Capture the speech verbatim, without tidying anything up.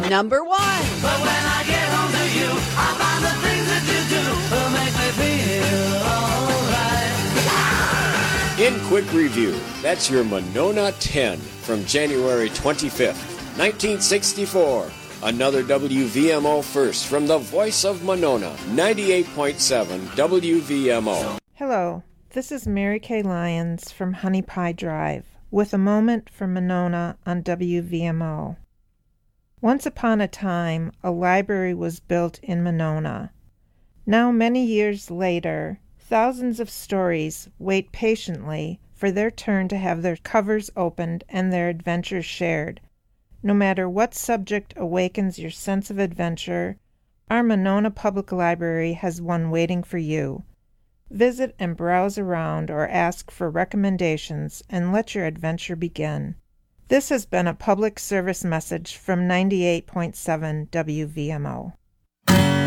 Number one. But when I get home to you, I find the things that you do will make me feel alright. In quick review, that's your Monona ten from January twenty-fifth, nineteen sixty-four. Another W V M O first from the voice of Monona, ninety-eight point seven W V M O. Hello, this is Mary Kay Lyons from Honey Pie Drive with a moment for Monona on W V M O. Once upon a time, a library was built in Monona. Now, many years later, thousands of stories wait patiently for their turn to have their covers opened and their adventures shared. No matter what subject awakens your sense of adventure, our Monona Public Library has one waiting for you. Visit and browse around or ask for recommendations and let your adventure begin. This has been a public service message from ninety-eight point seven W V M O.